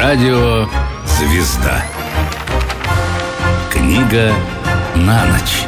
Радио «Звезда». Книга на ночь.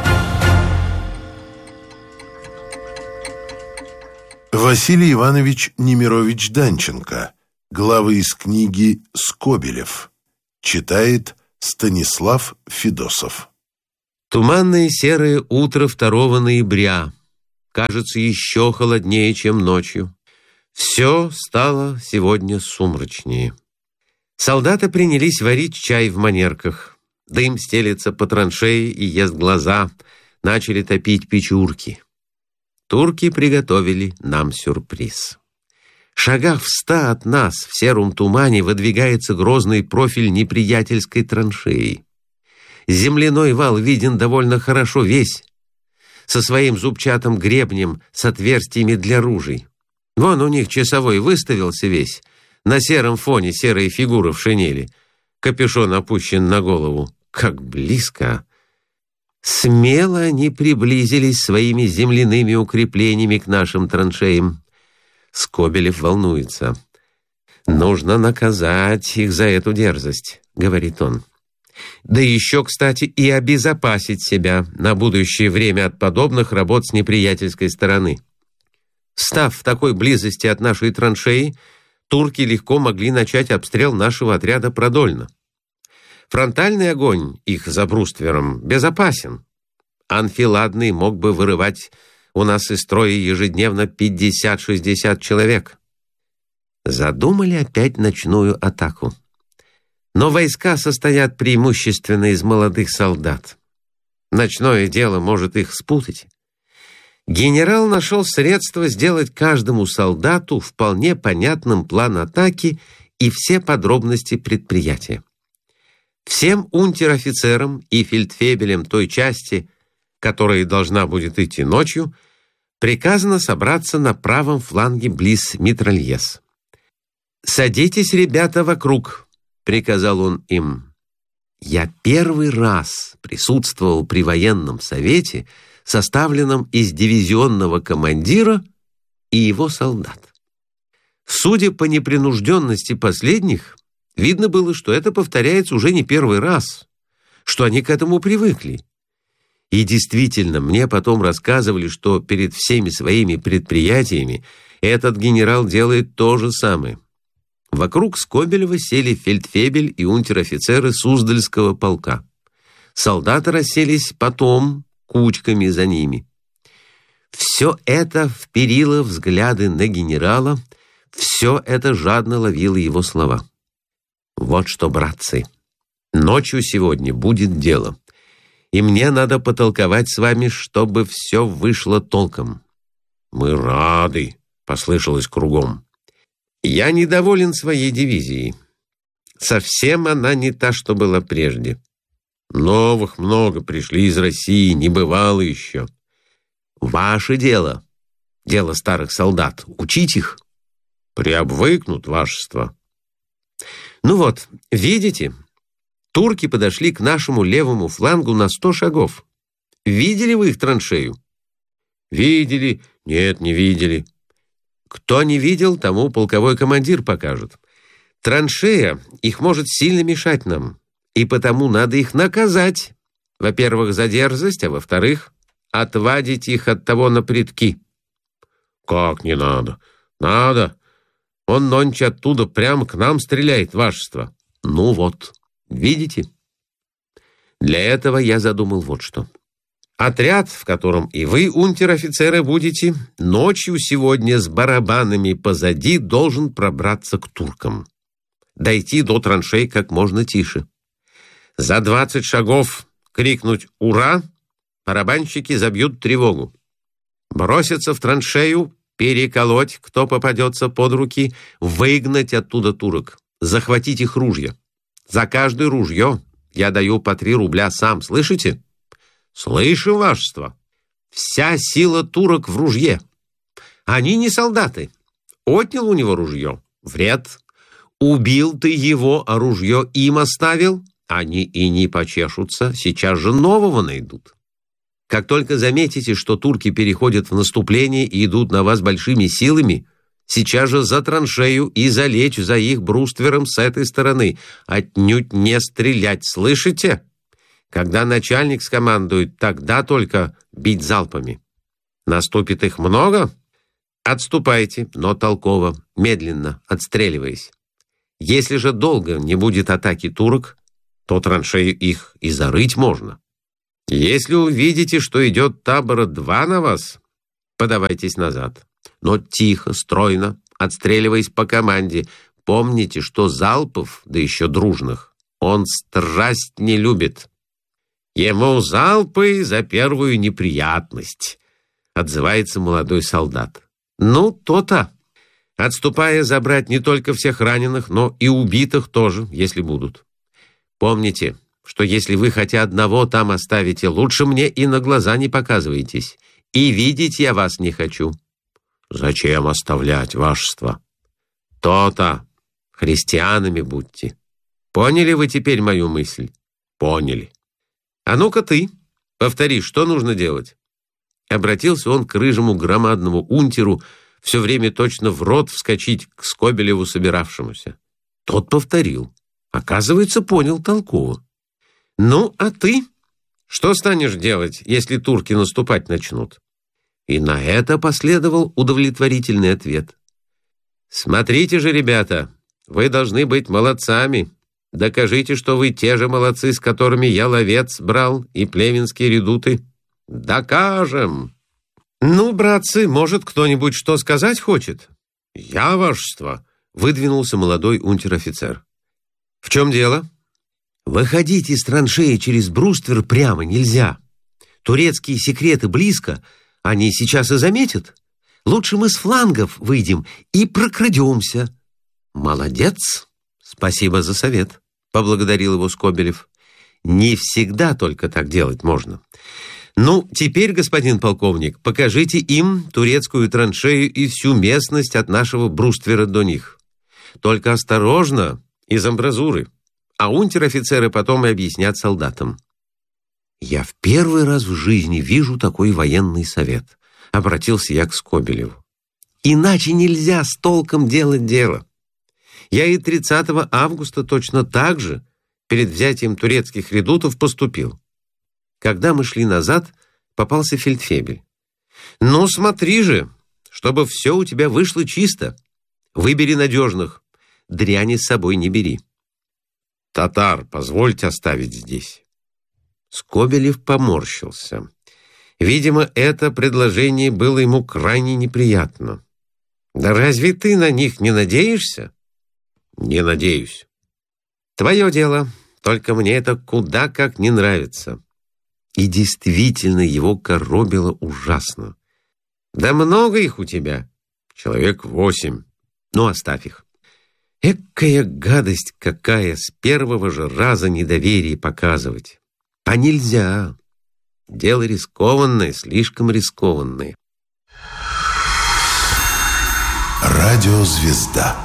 Василий Иванович Немирович Данченко. Главы из книги «Скобелев». Читает Станислав Федосов. Туманное серое утро 2 ноября. Кажется, еще холоднее, чем ночью. Все стало сегодня сумрачнее. Солдаты принялись варить чай в манерках. Дым стелется по траншеи и ест глаза. Начали топить печурки. Турки приготовили нам сюрприз. Шагах в 100 от нас в сером тумане выдвигается грозный профиль неприятельской траншеи. Земляной вал виден довольно хорошо весь, со своим зубчатым гребнем с отверстиями для ружей. Вон у них часовой выставился весь, на сером фоне серые фигуры в шинели. Капюшон опущен на голову. Как близко! Смело они приблизились своими земляными укреплениями к нашим траншеям. Скобелев волнуется. «Нужно наказать их за эту дерзость», — говорит он. «Да еще, кстати, и обезопасить себя на будущее время от подобных работ с неприятельской стороны. Став в такой близости от нашей траншеи, турки легко могли начать обстрел нашего отряда продольно. Фронтальный огонь их за бруствером безопасен. Анфиладный мог бы вырывать у нас из строя ежедневно 50-60 человек». Задумали опять ночную атаку. Но войска состоят преимущественно из молодых солдат. Ночное дело может их спутать. Генерал нашел средство сделать каждому солдату вполне понятным план атаки и все подробности предприятия. Всем унтер-офицерам и фельдфебелям той части, которая должна будет идти ночью, приказано собраться на правом фланге близ Митральез. «Садитесь, ребята, вокруг», — приказал он им. Я первый раз присутствовал при военном совете, составленном из дивизионного командира и его солдат. Судя по непринужденности последних, видно было, что это повторяется уже не первый раз, что они к этому привыкли. И действительно, мне потом рассказывали, что перед всеми своими предприятиями этот генерал делает то же самое. Вокруг Скобелева сели фельдфебель и унтер-офицеры Суздальского полка. Солдаты расселись потом кучками за ними. Все это вперило взгляды на генерала, все это жадно ловило его слова. «Вот что, братцы, ночью сегодня будет дело, и мне надо потолковать с вами, чтобы все вышло толком». «Мы рады», — послышалось кругом. «Я недоволен своей дивизией. Совсем она не та, что была прежде. Новых много пришли из России, не бывало еще. Ваше дело, дело старых солдат, учить их. Приобвыкнут, вашество». Ну вот, видите, турки подошли к нашему левому флангу на 100 шагов. Видели вы их траншею? Видели? Нет, не видели. Кто не видел, тому полковой командир покажет. Траншея их может сильно мешать нам, и потому надо их наказать. Во-первых, за дерзость, а во-вторых, отвадить их от того на предки. Как не надо? Надо. Он нонче оттуда прямо к нам стреляет, вашество. Ну вот, видите? Для этого я задумал вот что. Отряд, в котором и вы, унтер-офицеры, будете, ночью сегодня с барабанами позади должен пробраться к туркам. Дойти до траншей как можно тише. За 20 шагов крикнуть «Ура!», барабанщики забьют тревогу. Бросятся в траншею, переколоть, кто попадется под руки, выгнать оттуда турок, захватить их ружья. За каждое ружье я даю по 3 рубля сам, слышите? Слышим, вашество. Вся сила турок в ружье. Они не солдаты. Отнял у него ружье — вред. Убил ты его, а ружье им оставил — они и не почешутся, сейчас же нового найдут. Как только заметите, что турки переходят в наступление и идут на вас большими силами, Сейчас же за траншею и залечь за их бруствером с этой стороны. Отнюдь не стрелять, слышите? Когда начальник скомандует, тогда только бить залпами. Наступит их много? Отступайте, но толково, медленно, отстреливаясь. Если же долго не будет атаки турок, то траншею их и зарыть можно. Если увидите, что идет табора 2 на вас, подавайтесь назад. Но тихо, стройно, отстреливаясь по команде. Помните, что залпов, да еще дружных, он страсть не любит. Ему залпы за первую неприятность, отзывается молодой солдат. Ну, то-то. Отступая, забрать не только всех раненых, но и убитых тоже, если будут. Помните, что если вы хотя одного там оставите, лучше мне и на глаза не показывайтесь. И видеть я вас не хочу. Зачем оставлять, вашество? То-то. Христианами будьте. Поняли вы теперь мою мысль? Поняли. А ну-ка ты, повтори, что нужно делать? Обратился он к рыжему громадному унтеру, все время точно в рот вскочить к Скобелеву собиравшемуся. Тот повторил. Оказывается, понял толково. Ну, а ты? Что станешь делать, если турки наступать начнут? И на это последовал удовлетворительный ответ. Смотрите же, ребята, вы должны быть молодцами. Докажите, что вы те же молодцы, с которыми я ловец брал и плевенские редуты. Докажем. Ну, братцы, может, кто-нибудь что сказать хочет? Я, вашество, выдвинулся молодой унтер-офицер. В чем дело? Выходить из траншеи через бруствер прямо нельзя. Турецкие секреты близко, они сейчас и заметят. Лучше мы с флангов выйдем и прокрадемся. Молодец, спасибо за совет, поблагодарил его Скобелев. Не всегда только так делать можно. Ну, теперь, господин полковник, покажите им турецкую траншею и всю местность от нашего бруствера до них. Только осторожно, из амбразуры. А унтер-офицеры потом и объяснят солдатам. Я в первый раз в жизни вижу такой военный совет, обратился я к Скобелеву. Иначе нельзя с толком делать дело. Я и 30 августа точно так же перед взятием турецких редутов поступил. Когда мы шли назад, попался фельдфебель. Ну, смотри же, чтобы все у тебя вышло чисто. Выбери надежных, дряни с собой не бери. Татар, позвольте оставить здесь. Скобелев поморщился. Видимо, это предложение было ему крайне неприятно. Да разве ты на них не надеешься? Не надеюсь. Твое дело, только мне это куда как не нравится. И действительно его коробило ужасно. Да много их у тебя? Человек 8. Ну, оставь их. Экая гадость какая, с первого же раза недоверие показывать. А нельзя. Дело рискованное, слишком рискованное. Радиозвезда.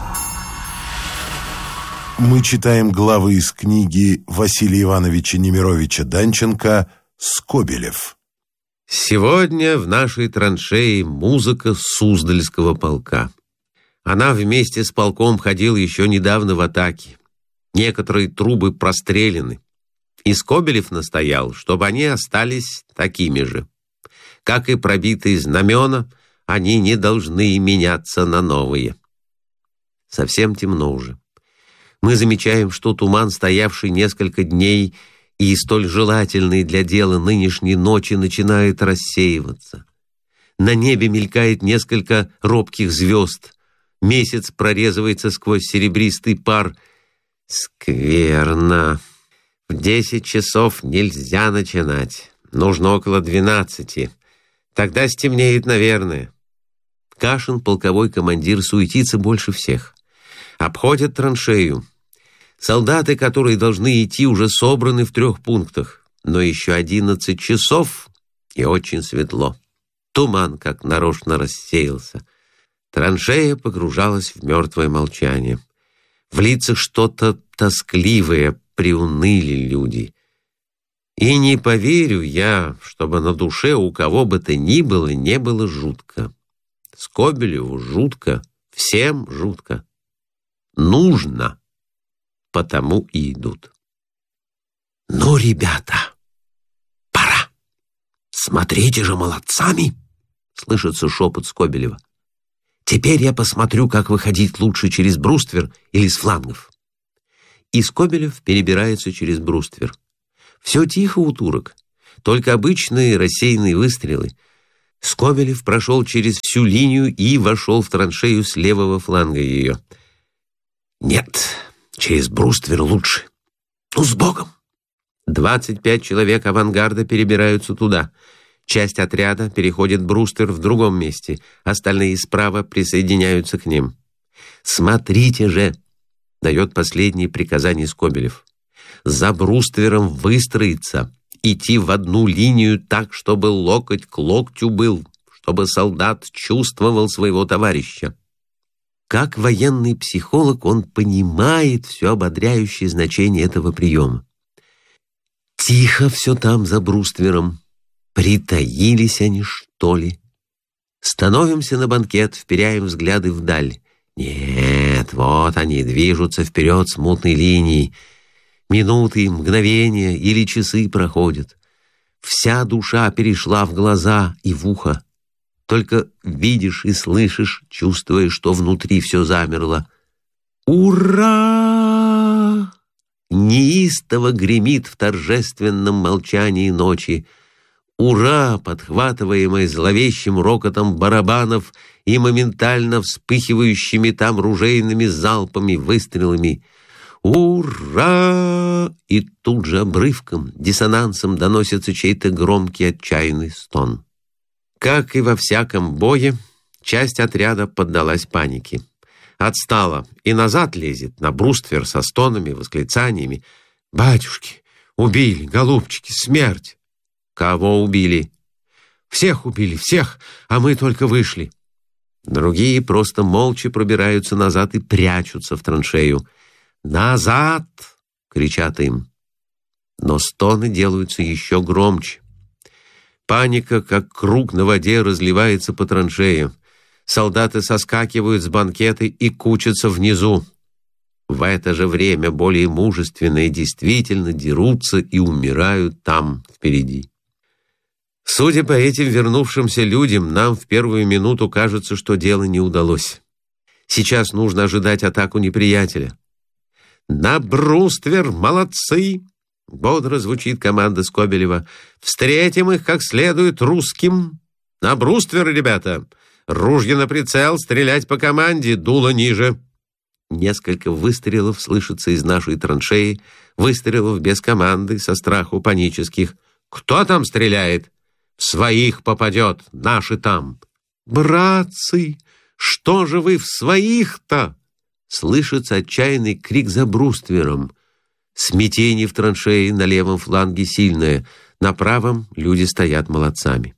Мы читаем главы из книги Василия Ивановича Немировича Данченко «Скобелев». Сегодня в нашей траншее музыка Суздальского полка. Она вместе с полком ходила еще недавно в атаке. Некоторые трубы прострелены. И Скобелев настоял, чтобы они остались такими же. Как и пробитые знамена, они не должны меняться на новые. Совсем темно уже. Мы замечаем, что туман, стоявший несколько дней и столь желательный для дела нынешней ночи, начинает рассеиваться. На небе мелькает несколько робких звезд. Месяц прорезывается сквозь серебристый пар. Скверно. В 10 часов нельзя начинать. Нужно около 12. Тогда стемнеет, наверное. Кашин, полковой командир, суетится больше всех. Обходят траншею. Солдаты, которые должны идти, уже собраны в 3 пунктах. Но еще 11 часов, и очень светло. Туман как нарочно рассеялся. Траншея погружалась в мертвое молчание. В лицах что-то тоскливое, приуныли люди. И не поверю я, чтобы на душе у кого бы то ни было не было жутко. Скобелеву жутко Всем жутко. Нужно, потому и идут. «Ну, ребята, пора! Смотрите же молодцами!» — слышится шепот Скобелева. «Теперь я посмотрю, как выходить лучше через бруствер или с флангов». И Скобелев перебирается через бруствер. Все тихо у турок, только обычные рассеянные выстрелы. Скобелев прошел через всю линию и вошел в траншею с левого фланга ее. «Нет, через бруствер лучше. Ну, с Богом!» 25 человек авангарда перебираются туда. Часть отряда переходит бруствер в другом месте. Остальные справа присоединяются к ним. «Смотрите же!» — дает последние приказания Скобелев. «За бруствером выстроиться, идти в одну линию так, чтобы локоть к локтю был, чтобы солдат чувствовал своего товарища». Как военный психолог он понимает все ободряющее значение этого приема. Тихо все там за бруствером. Притаились они, что ли? Становимся на банкет, вперяем взгляды вдаль. Нет, вот они движутся вперед смутной линией. Минуты, мгновения или часы проходят. Вся душа перешла в глаза и в ухо. Только видишь и слышишь, чувствуя, что внутри все замерло. «Ура!» Неистово гремит в торжественном молчании ночи. «Ура!» подхватываемое зловещим рокотом барабанов и моментально вспыхивающими там ружейными залпами, выстрелами. «Ура!» И тут же обрывком, диссонансом доносится чей-то громкий отчаянный стон. Как и во всяком бое, часть отряда поддалась панике. Отстала и назад лезет на бруствер со стонами, восклицаниями. «Батюшки! Убили! Голубчики! Смерть!» «Кого убили?» «Всех убили! Всех! А мы только вышли!» Другие просто молча пробираются назад и прячутся в траншею. «Назад!» — кричат им. Но стоны делаются еще громче. Паника, как круг на воде, разливается по траншею. Солдаты соскакивают с банкета и кучатся внизу. В это же время более мужественные действительно дерутся и умирают там, впереди. Судя по этим вернувшимся людям, нам в первую минуту кажется, что дело не удалось. Сейчас нужно ожидать атаку неприятеля. «На бруствер, молодцы!» — бодро звучит команда Скобелева. «Встретим их как следует русским! На бруствер, ребята! Ружья на прицел, стрелять по команде, дуло ниже!» Несколько выстрелов слышатся из нашей траншеи, выстрелов без команды, со страху панических. «Кто там стреляет?» «Своих попадет, наши там!» «Братцы, что же вы в своих-то?» Слышится отчаянный крик за бруствером. Смятение в траншее на левом фланге сильное, на правом люди стоят молодцами.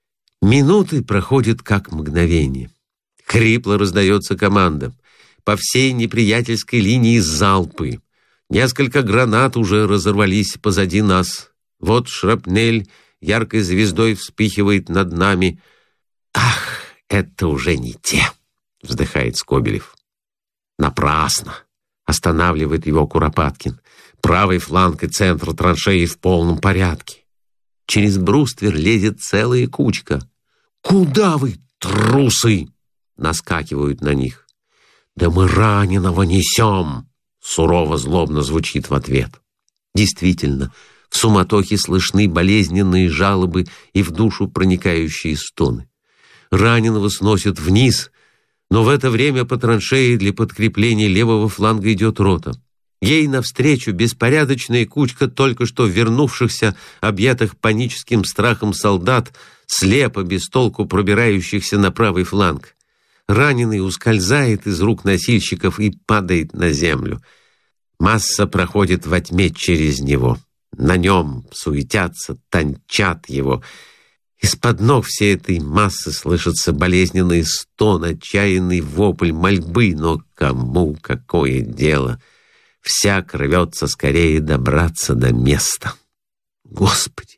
Минуты проходят как мгновение. Хрипло раздается команда. По всей неприятельской линии залпы. Несколько гранат уже разорвались позади нас. Вот шрапнель яркой звездой вспыхивает над нами. «Ах, это уже не те!» — вздыхает Скобелев. «Напрасно!» — останавливает его Куропаткин. «Правый фланг и центр траншеи в полном порядке. Через бруствер лезет целая кучка. «Куда вы, трусы?» — наскакивают на них. «Да мы раненого несем!» — сурово-злобно звучит в ответ. Действительно, в суматохе слышны болезненные жалобы и в душу проникающие стоны. Раненого сносят вниз, но в это время по траншее для подкрепления левого фланга идет рота. Ей навстречу беспорядочная кучка только что вернувшихся, объятых паническим страхом солдат, слепо, без толку пробирающихся на правый фланг. Раненый ускользает из рук носильщиков и падает на землю. Масса проходит во тьме через него. На нем суетятся, тончат его. Из-под ног всей этой массы слышится болезненный стон, отчаянный вопль мольбы, но кому какое дело? Всяк рвется скорее добраться до места. Господи,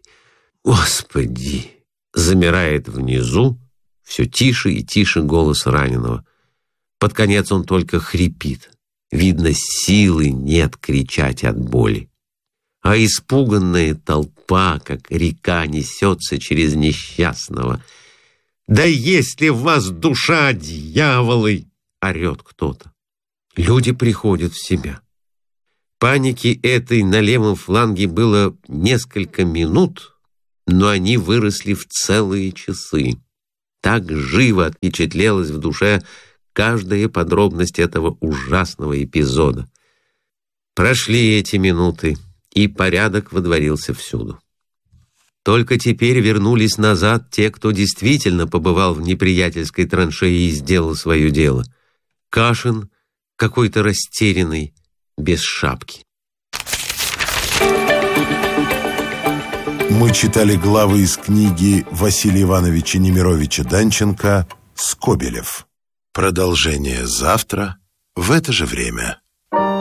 Господи! Замирает внизу все тише и тише голос раненого. Под конец он только хрипит. Видно, силы нет кричать от боли. А испуганная толпа, как река, несется через несчастного. «Да есть ли в вас душа, дьяволы!» — орет кто-то. Люди приходят в себя. Паники этой на левом фланге было несколько минут, но они выросли в целые часы. Так живо отпечатлелась в душе каждая подробность этого ужасного эпизода. Прошли эти минуты, и порядок водворился всюду. Только теперь вернулись назад те, кто действительно побывал в неприятельской траншее и сделал свое дело. Кашин, какой-то растерянный, без шапки. Мы читали главы из книги Василия Ивановича Немировича Данченко «Скобелев». Продолжение завтра в это же время.